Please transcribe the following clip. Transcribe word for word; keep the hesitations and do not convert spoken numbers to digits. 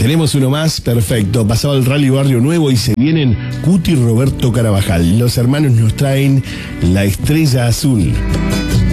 Tenemos uno más, perfecto. Pasaba el Rally Barrio Nuevo y se vienen Cuti y Roberto Carabajal. Los hermanos nos traen La Estrella Azul.